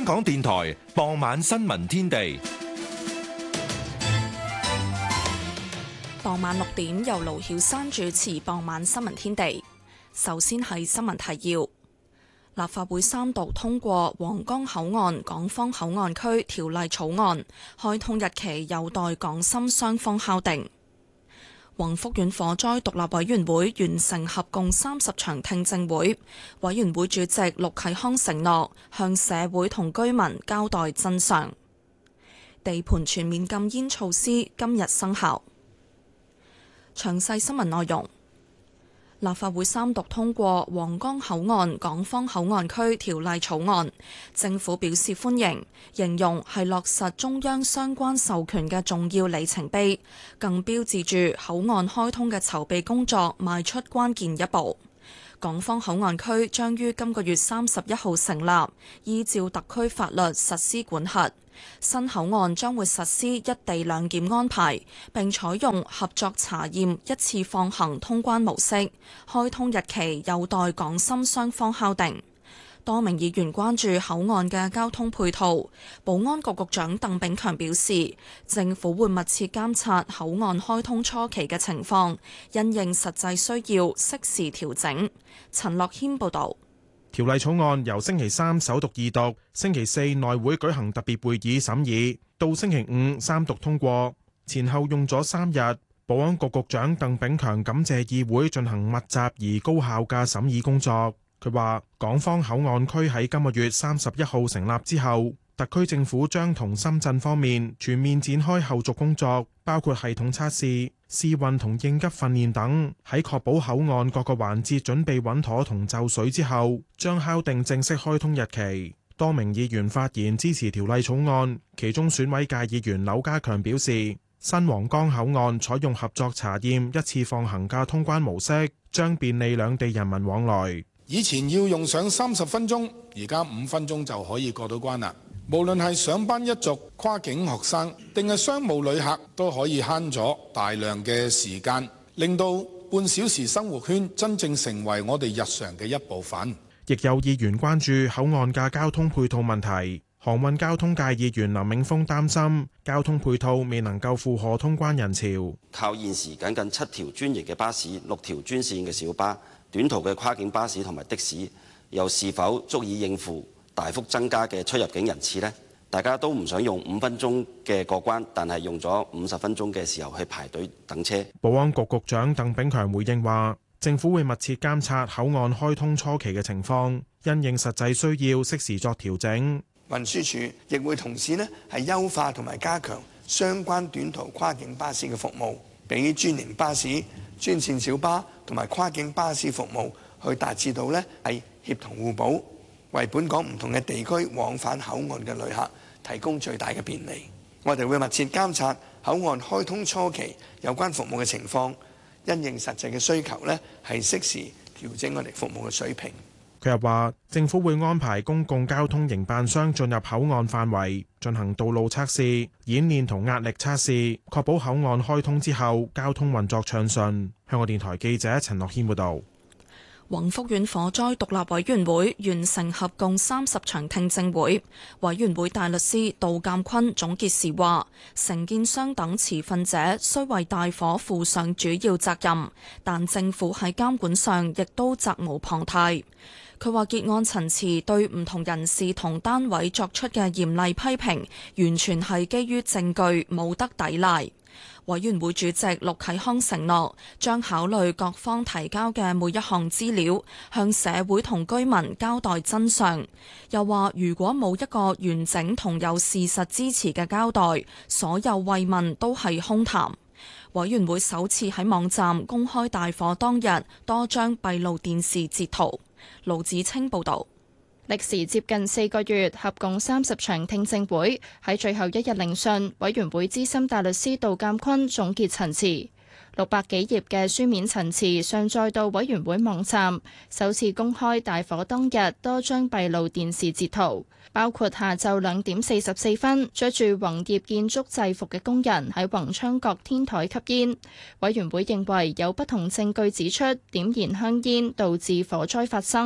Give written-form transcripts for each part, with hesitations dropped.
香港電台傍晚新聞天地。 傍晚6點由盧曉珊主持傍晚新聞天地。首先係新聞提要。立法會三讀通過皇崗口岸港方口岸區條例草案，開通日期有待港深雙方敲定。宏福苑火災獨立委員會完成合共30場聽證會，委員會主席陸啟康承諾向社會同居民交代真相。地盤全面禁煙措施今日生效。詳細新聞內容。立法會三讀通過皇崗口岸港方口岸區條例草案，政府表示歡迎，形容係落實中央相關授權嘅重要里程碑，更標誌住口岸開通嘅籌備工作邁出關鍵一步。港方口岸區將於今個月31號成立，依照特區法律實施管轄。新口岸將會實施一地兩檢安排，並採用合作查驗一次放行通關模式。開通日期有待港深雙方敲定。多名議員關注口岸嘅交通配套，保安局局長鄧炳強表示，政府會密切監察口岸開通初期嘅情況，因應實際需要適時調整。陳樂謙報導。 條例草案由星期三首讀二讀，星期四內會舉行特別會議審議，到星期五三讀通過，前後用咗3日。保安局局長鄧炳強感謝議會進行密集而高效嘅審議工作。佢話港方口岸區喺今個月31號成立之後，特區政府將同深圳方面全面展開後續工作，包括系統測試、試運同應急訓練等。喺確保口岸各個環節準備穩妥同就緒之後，將敲定正式開通日期。多名議員發言支持條例草案，其中選委界議員柳家強表示，新皇崗口岸採用合作查驗一次放行嘅通關模式，將便利兩地人民往來。 以前要用上30分鐘，而家5分鐘就可以過到關啦。無論係上班一族、跨境學生定係商務旅客，都可以慳咗大量嘅時間，令到半小時生活圈真正成為我哋日常嘅一部分。 亦有議員關注口岸嘅交通配套問題。航運交通界議員林永峰擔心交通配套未能夠負荷通關人潮。 靠現時僅僅7條專營嘅巴士、6條專線嘅小巴、短途嘅跨境巴士同埋的士，又是否足以應付大幅增加嘅出入境人次呢？大家都唔想用5分鐘嘅過關，但係用咗50分鐘嘅時候去排隊等車。 保安局局長鄧炳強回應話，政府會密切監察口岸開通初期嘅情況，因應實際需要適時作調整。 運輸署亦會同時係優化同埋加強相關短途跨境巴士嘅服務，俾專營巴士、專線小巴同埋跨境巴士服務，去達至到係協同互補，為本港唔同嘅地區往返口岸嘅旅客提供最大嘅便利。我哋會密切監察口岸開通初期有關服務嘅情況，因應實際嘅需求係適時調整我哋服務嘅水平。 佢又話，政府會安排公共交通營辦商進入口岸範圍，進行道路測試、演練同壓力測試，確保口岸開通之後交通運作暢順。香港電台記者陳樂軒報導。 宏福苑火災獨立委員會完成合共30場聽證會，委員會大律師杜鑑坤總結時話，承建商等持份者須為大火負上主要責任，但政府喺監管上亦都責無旁貸。佢話結案陳詞對唔同人士同單位作出嘅嚴厲批評，完全係基於證據，冇得抵賴。委員會主席陸啟康承諾將考慮各方提交嘅每一項資料，向社會同居民交代真相。又話如果冇一個完整同有事實支持嘅交代，所有慰問都係空談。委員會首次喺網站公開大火當日多張閉路電視截圖。盧子清報導。 歷時接近4個月，合共30場聽證會，喺最後一日聆訊，委員會資深大律師杜鑑坤總結陳詞。600幾頁嘅書面陳詞上載到委員會網站，首次公開大火當日多張閉路電視截圖，包括下晝2點44分，着住宏業建築制服嘅工人喺宏昌閣天台吸煙。委員會認為有不同證據指出點燃香煙導致火災發生，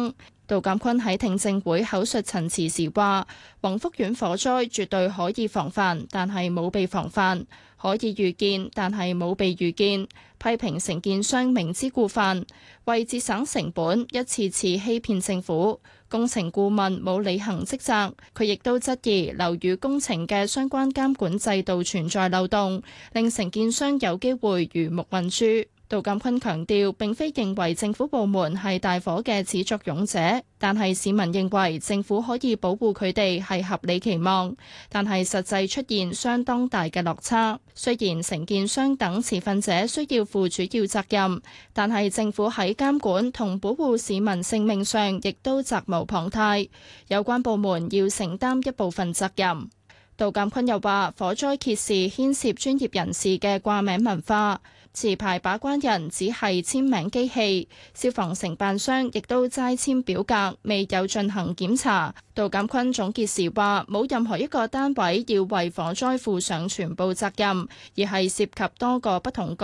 杜鑑坤喺聽證會口述陳詞時話：宏福苑火災絕對可以防範，但係冇被防範；可以預見，但係冇被預見。批評承建商明知故犯，為節省成本，一次次欺騙政府。工程顧問冇履行職責。佢亦都質疑樓宇工程嘅相關監管制度存在漏洞，令承建商有機會魚目混珠。杜鑑坤強調，並非認為政府部門係大火嘅始作俑者，但係市民認為政府可以保護佢哋係合理期望，但係實際出現相當大嘅落差。雖然承建商等持份者需要負主要責任，但係政府喺監管同保護市民性命上亦都責無旁貸，有關部門要承擔一部分責任。杜鑑坤又話，火災揭示牽涉專業人士嘅掛名文化，持牌把關人只係簽名機器，消防承辦商亦都齋簽表格，未有進行檢查。杜鑑坤總結時話，冇任何一個單位要為火災負上全部責任，而係涉及多個不同